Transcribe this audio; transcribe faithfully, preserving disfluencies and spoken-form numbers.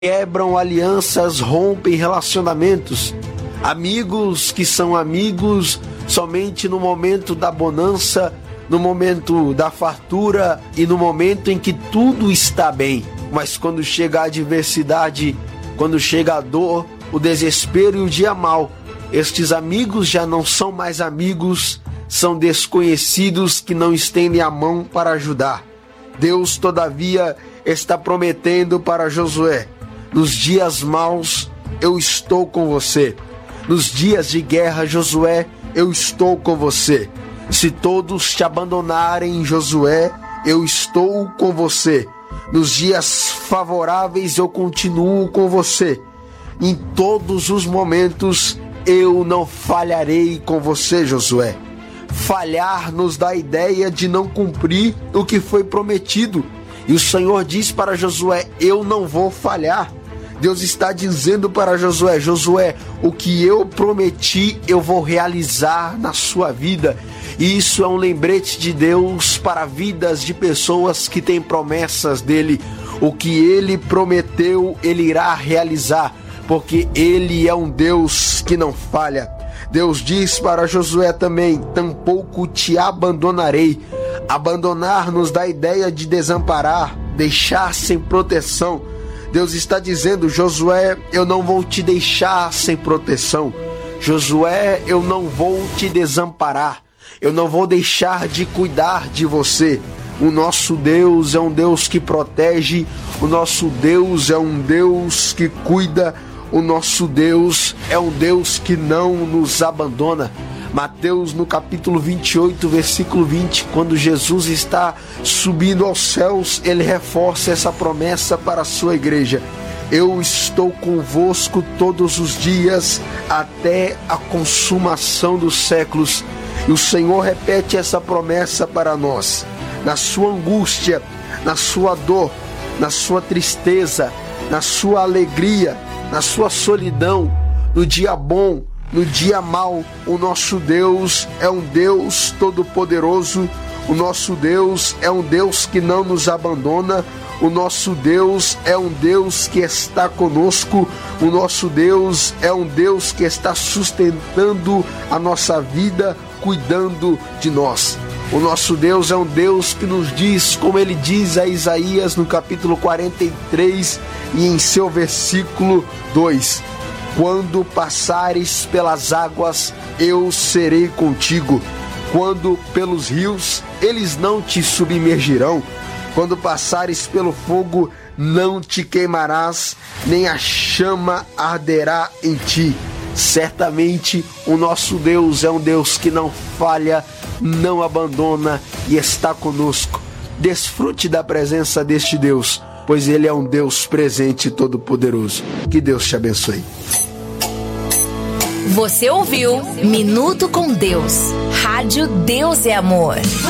quebram alianças, rompem relacionamentos. Amigos que são amigos somente no momento da bonança, no momento da fartura e no momento em que tudo está bem. Mas quando chega a adversidade, quando chega a dor, o desespero e o dia mau, estes amigos já não são mais amigos, são desconhecidos que não estendem a mão para ajudar. Deus, todavia, está prometendo para Josué: nos dias maus eu estou com você. Nos dias de guerra, Josué, eu estou com você. Se todos te abandonarem, Josué, eu estou com você. Nos dias favoráveis eu continuo com você. Em todos os momentos eu não falharei com você, Josué. Falhar nos dá a ideia de não cumprir o que foi prometido. E o Senhor diz para Josué: eu não vou falhar. Deus está dizendo para Josué: Josué, o que eu prometi eu vou realizar na sua vida. E isso é um lembrete de Deus para vidas de pessoas que têm promessas dele. O que ele prometeu, ele irá realizar, porque ele é um Deus que não falha. Deus diz para Josué também: tampouco te abandonarei. Abandonar nos dá a ideia de desamparar, deixar sem proteção. Deus está dizendo: Josué, eu não vou te deixar sem proteção. Josué, eu não vou te desamparar. Eu não vou deixar de cuidar de você. O nosso Deus é um Deus que protege. O nosso Deus é um Deus que cuida. O nosso Deus é um Deus que não nos abandona. Mateus, no capítulo vinte e oito, versículo vinte, quando Jesus está subindo aos céus, ele reforça essa promessa para a sua igreja: eu estou convosco todos os dias até a consumação dos séculos. E o Senhor repete essa promessa para nós. Na sua angústia, na sua dor, na sua tristeza, na sua alegria, na sua solidão, no dia bom, no dia mau, o nosso Deus é um Deus todo-poderoso. O nosso Deus é um Deus que não nos abandona. O nosso Deus é um Deus que está conosco. O nosso Deus é um Deus que está sustentando a nossa vida, cuidando de nós. O nosso Deus é um Deus que nos diz, como ele diz a Isaías no capítulo quarenta e três e em seu versículo dois: quando passares pelas águas, eu serei contigo. Quando pelos rios, eles não te submergirão. Quando passares pelo fogo, não te queimarás, nem a chama arderá em ti. Certamente o nosso Deus é um Deus que não falha, não abandona e está conosco. Desfrute da presença deste Deus, pois ele é um Deus presente e todo-poderoso. Que Deus te abençoe. Você ouviu Minuto com Deus. Rádio Deus é Amor.